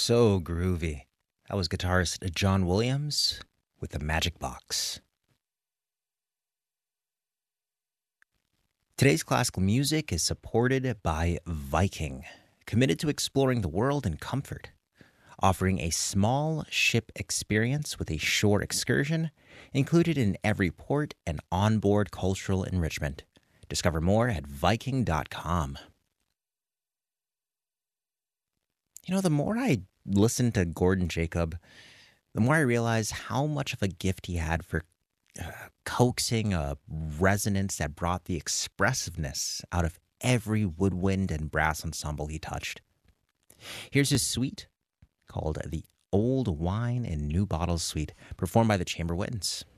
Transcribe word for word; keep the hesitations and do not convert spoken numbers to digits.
So groovy. That was guitarist John Williams with the Magic Box. Today's classical music is supported by Viking, committed to exploring the world in comfort, offering a small ship experience with a shore excursion included in every port and onboard cultural enrichment. Discover more at Viking dot com. You know, the more I listen to Gordon Jacob, the more I realize how much of a gift he had for uh, coaxing a resonance that brought the expressiveness out of every woodwind and brass ensemble he touched. Here's his suite called the Old Wine in New Bottles Suite, performed by the Chamber Winds.